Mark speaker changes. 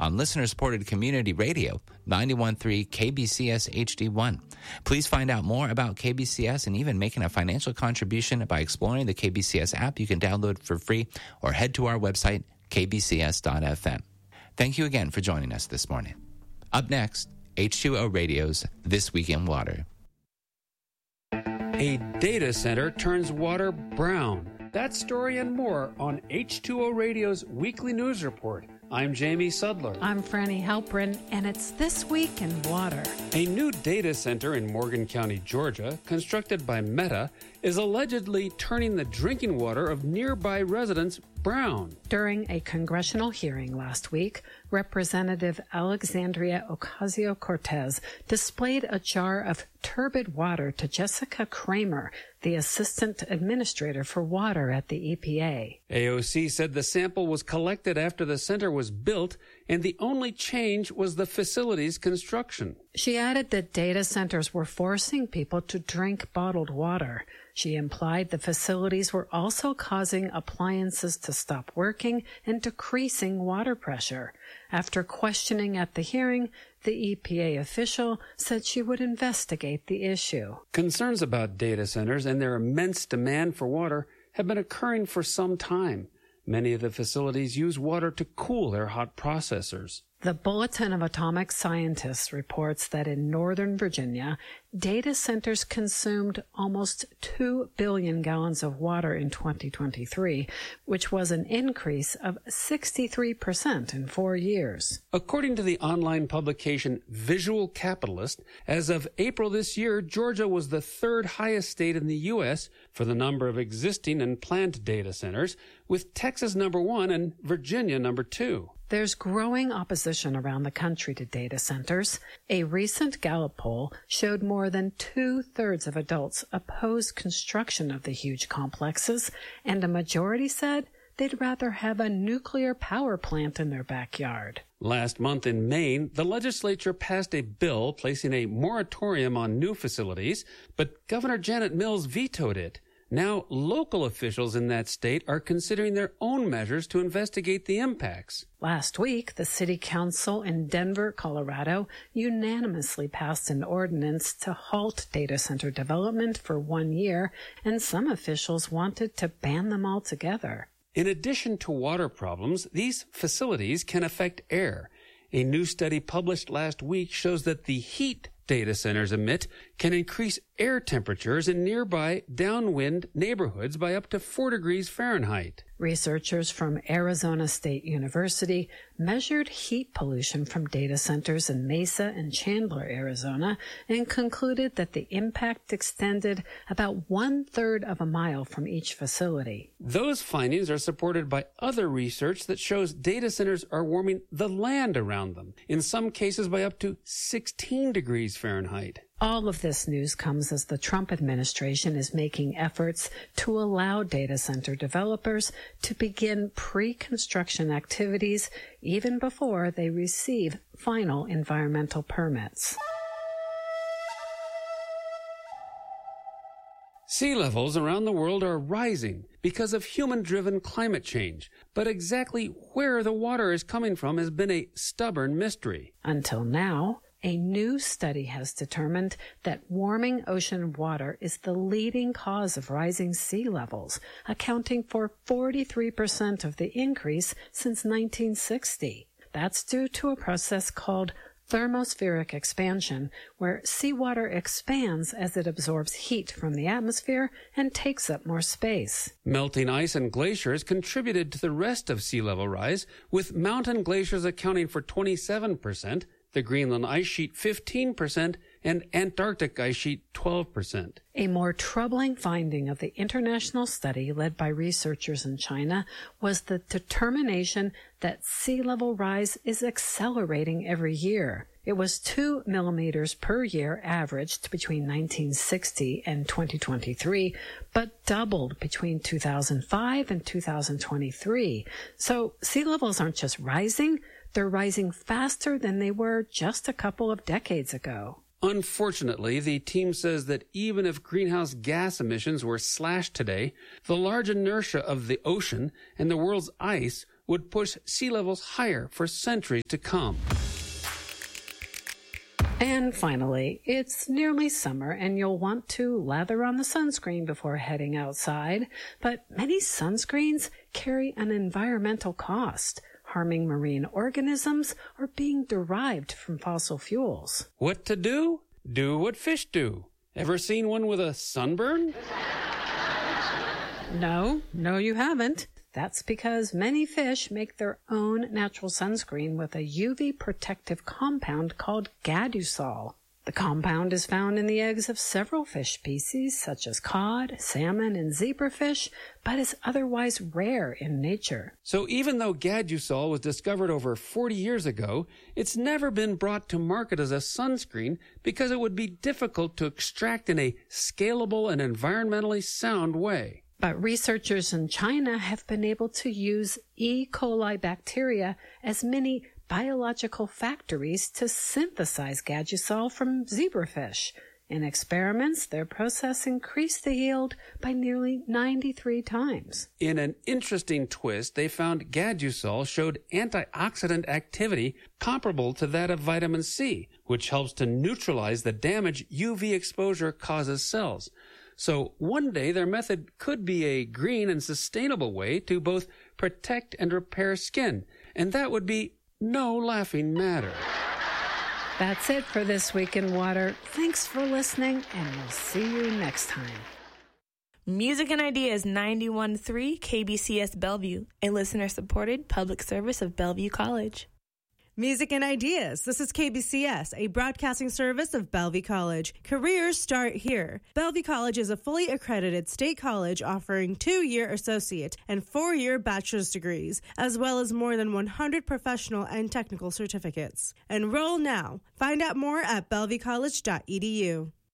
Speaker 1: on listener-supported community radio, 91.3 KBCS HD1. Please find out more about KBCS and even making a financial contribution by exploring the KBCS app you can download for free or head to our website, kbcs.fm. Thank you again for joining us this morning. Up next, H2O Radio's This Week in Water.
Speaker 2: A data center turns water brown. That story and more on H2O Radio's weekly news report. I'm Jamie Sudler.
Speaker 3: I'm Franny Halprin, and it's This Week in Water.
Speaker 2: A new data center in Morgan County, Georgia, constructed by Meta, is allegedly turning the drinking water of nearby residents brown.
Speaker 3: During a congressional hearing last week, Representative Alexandria Ocasio-Cortez displayed a jar of turbid water to Jessica Kramer, the Assistant Administrator for Water at the EPA.
Speaker 2: AOC said the sample was collected after the center was built, and the only change was the facility's construction.
Speaker 3: She added that data centers were forcing people to drink bottled water. She implied the facilities were also causing appliances to stop working and decreasing water pressure. After questioning at the hearing, the EPA official said she would investigate the issue.
Speaker 2: Concerns about data centers and their immense demand for water have been occurring for some time. Many of the facilities use water to cool their hot processors.
Speaker 3: The Bulletin of Atomic Scientists reports that in Northern Virginia, data centers consumed almost 2 billion gallons of water in 2023, which was an increase of 63% in 4 years.
Speaker 2: According to the online publication Visual Capitalist, as of April this year, Georgia was the third highest state in the U.S. for the number of existing and planned data centers, with Texas number 1 and Virginia number 2.
Speaker 3: There's growing opposition around the country to data centers. A recent Gallup poll showed more than 2/3 of adults opposed construction of the huge complexes, and a majority said they'd rather have a nuclear power plant in their backyard.
Speaker 2: Last month in Maine, the legislature passed a bill placing a moratorium on new facilities, but Governor Janet Mills vetoed it. Now, local officials in that state are considering their own measures to investigate the impacts.
Speaker 3: Last week, the city council in Denver, Colorado, unanimously passed an ordinance to halt data center development for 1 year, and some officials wanted to ban them altogether.
Speaker 2: In addition to water problems, these facilities can affect air. A new study published last week shows that the heat data centers emit can increase air temperatures in nearby downwind neighborhoods by up to 4 degrees Fahrenheit.
Speaker 3: Researchers from Arizona State University measured heat pollution from data centers in Mesa and Chandler, Arizona, and concluded that the impact extended about 1/3 of a mile from each facility.
Speaker 2: Those findings are supported by other research that shows data centers are warming the land around them, in some cases by up to 16 degrees Fahrenheit.
Speaker 3: All of this news comes as the Trump administration is making efforts to allow data center developers to begin pre-construction activities even before they receive final environmental permits.
Speaker 2: Sea levels around the world are rising because of human-driven climate change, but exactly where the water is coming from has been a stubborn mystery.
Speaker 3: Until now, a new study has determined that warming ocean water is the leading cause of rising sea levels, accounting for 43% of the increase since 1960. That's due to a process called thermospheric expansion, where seawater expands as it absorbs heat from the atmosphere and takes up more space.
Speaker 2: Melting ice and glaciers contributed to the rest of sea level rise, with mountain glaciers accounting for 27%, the Greenland ice sheet 15%, and Antarctic ice sheet 12%.
Speaker 3: A more troubling finding of the international study led by researchers in China was the determination that sea level rise is accelerating every year. It was 2 millimeters per year averaged between 1960 and 2023, but doubled between 2005 and 2023. So sea levels aren't just rising, they're rising faster than they were just a couple of decades ago.
Speaker 2: Unfortunately, the team says that even if greenhouse gas emissions were slashed today, the large inertia of the ocean and the world's ice would push sea levels higher for centuries to come.
Speaker 3: And finally, it's nearly summer and you'll want to lather on the sunscreen before heading outside, but many sunscreens carry an environmental cost, harming marine organisms or being derived from fossil fuels.
Speaker 2: What to do? Do what fish do. Ever seen one with a sunburn?
Speaker 3: No, you haven't. That's because many fish make their own natural sunscreen with a UV protective compound called Gadusol. The compound is found in the eggs of several fish species such as cod, salmon, and zebrafish, but is otherwise rare in nature.
Speaker 2: So even though Gadusol was discovered over 40 years ago, it's never been brought to market as a sunscreen because it would be difficult to extract in a scalable and environmentally sound way.
Speaker 3: But researchers in China have been able to use E. coli bacteria as mini biological factories to synthesize Gadusol from zebrafish. In experiments, their process increased the yield by nearly 93 times.
Speaker 2: In an interesting twist, they found Gadusol showed antioxidant activity comparable to that of vitamin C, which helps to neutralize the damage UV exposure causes cells. So one day their method could be a green and sustainable way to both protect and repair skin, and that would be no laughing matter.
Speaker 3: That's it for This Week in Water. Thanks for listening, and we'll see you next time.
Speaker 4: Music and Ideas 91.3 KBCS Bellevue, a listener-supported public service of Bellevue College.
Speaker 5: Music and Ideas. This is KBCS, a broadcasting service of Bellevue College. Careers start here. Bellevue College is a fully accredited state college offering 2-year associate and 4-year bachelor's degrees, as well as more than 100 professional and technical certificates. Enroll now. Find out more at bellevuecollege.edu.